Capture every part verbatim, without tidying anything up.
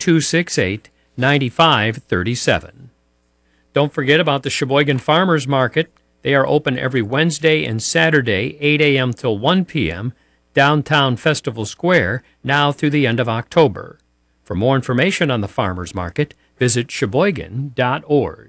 two six eight, nine five three seven. Don't forget about the Sheboygan Farmers Market. They are open every Wednesday and Saturday, eight a.m. till one p.m., downtown Festival Square, now through the end of October. For more information on the Farmers Market, visit sheboygan dot org.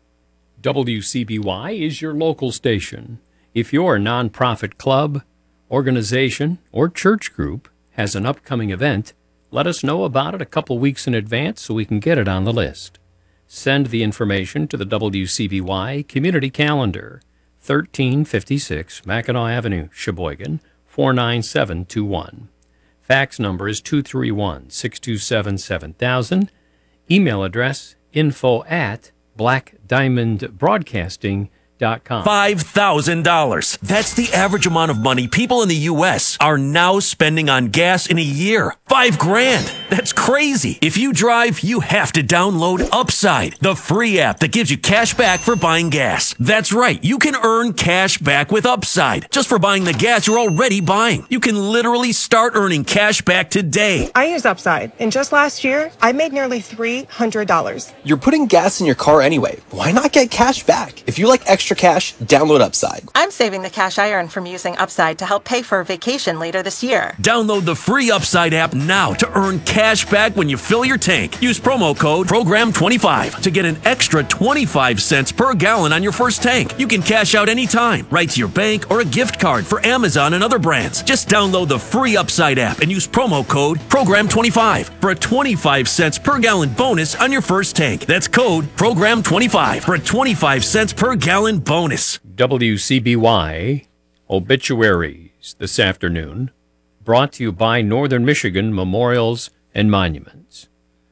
W C B Y is your local station. If your nonprofit club, organization, or church group has an upcoming event, let us know about it a couple weeks in advance so we can get it on the list. Send the information to the W C B Y Community Calendar, thirteen fifty-six Mackinac Avenue, Sheboygan, four nine seven two one. Fax number is two three one, six two seven, seven thousand. Email address info at black diamond broadcasting dot com. five thousand dollars. That's the average amount of money people in the U S are now spending on gas in a year. Five grand. That's crazy. If you drive, you have to download Upside, the free app that gives you cash back for buying gas. That's right. You can earn cash back with Upside just for buying the gas you're already buying. You can literally start earning cash back today. I use Upside, and just last year, I made nearly three hundred dollars. You're putting gas in your car anyway. Why not get cash back? If you like extra cash, download Upside. I'm saving the cash I earn from using Upside to help pay for a vacation later this year. Download the free Upside app now to earn cash back when you fill your tank. Use promo code program twenty-five to get an extra twenty-five cents per gallon on your first tank. You can cash out anytime, right to your bank or a gift card for Amazon and other brands. Just download the free Upside app and use promo code program twenty-five for a twenty-five cents per gallon bonus on your first tank. That's code program twenty-five for a twenty-five cents per gallon bonus. W C B Y Obituaries this afternoon, brought to you by Northern Michigan Memorials and Monuments.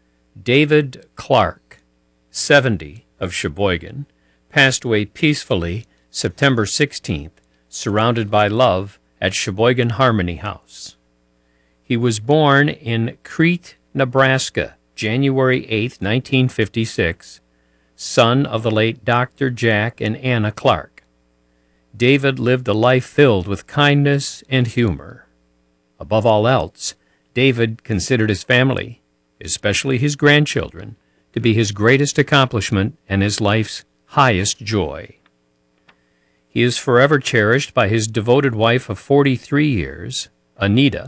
David Clark, seventy, of Sheboygan, passed away peacefully September sixteenth, surrounded by love at Sheboygan Harmony House. He was born in Crete, Nebraska, January eighth, nineteen fifty-six, son of the late Doctor Jack and Anna Clark. David lived a life filled with kindness and humor. Above all else, David considered his family, especially his grandchildren, to be his greatest accomplishment and his life's highest joy. He is forever cherished by his devoted wife of forty-three years, Anita,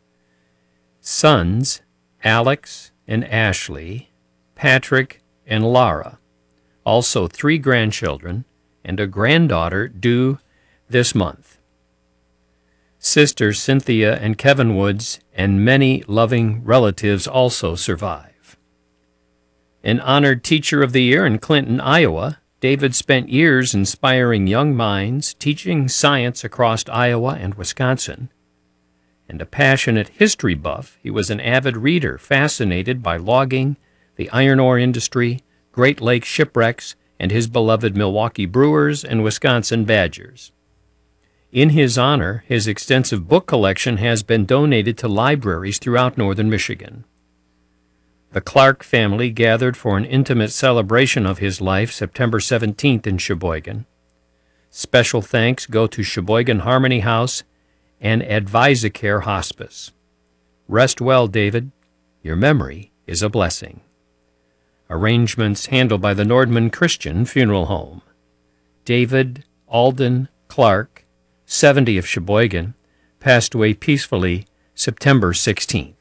sons Alex and Ashley, Patrick and Lara, also three grandchildren, and a granddaughter due this month. Sisters Cynthia and Kevin Woods and many loving relatives also survive. An honored Teacher of the Year in Clinton, Iowa, David spent years inspiring young minds, teaching science across Iowa and Wisconsin. And a passionate history buff, he was an avid reader fascinated by logging, the iron ore industry, Great Lakes shipwrecks, and his beloved Milwaukee Brewers and Wisconsin Badgers. In his honor, his extensive book collection has been donated to libraries throughout northern Michigan. The Clark family gathered for an intimate celebration of his life September seventeenth in Sheboygan. Special thanks go to Sheboygan Harmony House and Advisacare Hospice. Rest well, David. Your memory is a blessing. Arrangements handled by the Nordman Christian Funeral Home. David Alden Clark, seventy, of Sheboygan, passed away peacefully September sixteenth.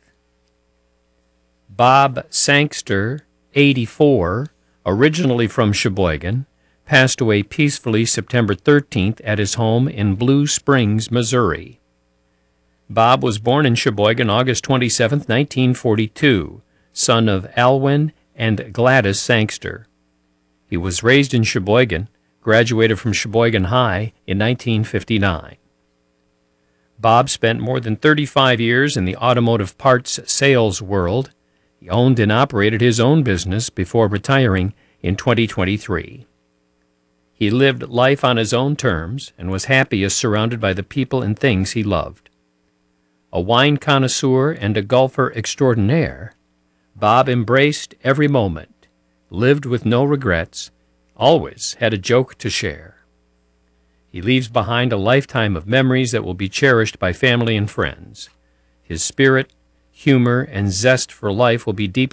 Bob Sangster, eighty-four, originally from Sheboygan, passed away peacefully September thirteenth at his home in Blue Springs, Missouri. Bob was born in Sheboygan August twenty-seventh, nineteen forty-two, son of Alwyn and Gladys Sangster. He was raised in Sheboygan, graduated from Sheboygan High in nineteen fifty-nine. Bob spent more than thirty-five years in the automotive parts sales world. He owned and operated his own business before retiring in twenty twenty-three. He lived life on his own terms and was happiest surrounded by the people and things he loved. A wine connoisseur and a golfer extraordinaire, Bob embraced every moment, lived with no regrets, always had a joke to share. He leaves behind a lifetime of memories that will be cherished by family and friends. His spirit, humor, and zest for life will be deeply